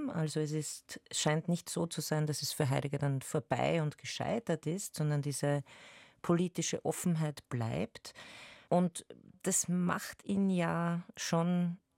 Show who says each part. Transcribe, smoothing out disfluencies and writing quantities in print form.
Speaker 1: bleiben. Also scheint nicht so zu sein, dass es für Heidegger dann vorbei und gescheitert ist, sondern diese politische Offenheit bleibt. Und das macht ihn ja schon